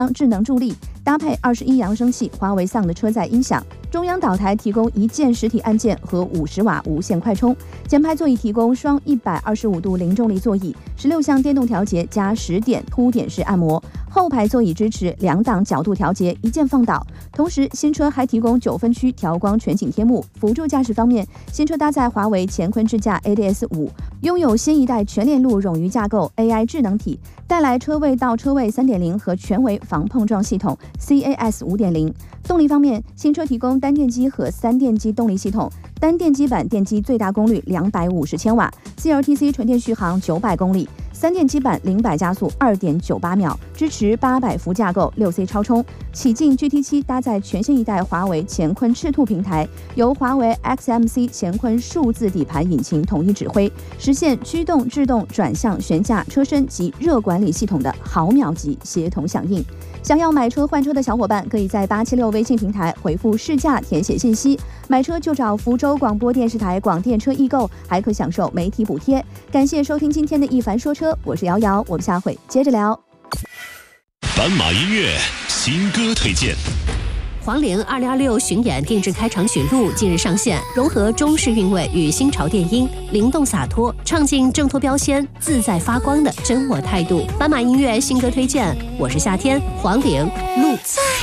智能助力，搭配21扬声器华为 Sound 的车载音响。中央导台提供一键实体按键和50瓦无线快充，前排座椅提供双125度零重力座椅，16项电动调节加10点凸点式按摩，后排座椅支持2档角度调节，一键放倒。同时，新车还提供9分区调光全景天幕。辅助驾驶方面，新车搭载华为乾坤智驾 ADS5，拥有新一代全链路冗余架构 AI 智能体，带来车位到车位 3.0 和全维防碰撞系统 CAS 5.0。动力方面，新车提供单电机和3电机动力系统，单电机版电机最大功率250千瓦 ，CLTC 纯电续航900公里，3电机版0-100加速2.98秒，支持800伏架构6C 超充。启进 GT7 搭载全新一代华为乾坤赤兔平台，由华为 XMC 乾坤数字底盘引擎统一指挥，实现驱动、制动、转向、悬架、车身及热管理系统的毫秒级协同响应。想要买车换车的小伙伴，可以在876微信平台回复试驾填写信息，买车就找福州广播电视台广电车易购，还可享受媒体补贴。感谢收听今天的一凡说车，我是瑶瑶，我们下回接着聊。 斑马音乐新歌推荐。 黄龄2026巡演定制开场曲录近日上线，融合中式韵味与新潮电音，灵动洒脱，唱尽挣脱标签、自在发光的真我态度。斑马音乐新歌推荐，我是夏天，黄龄录。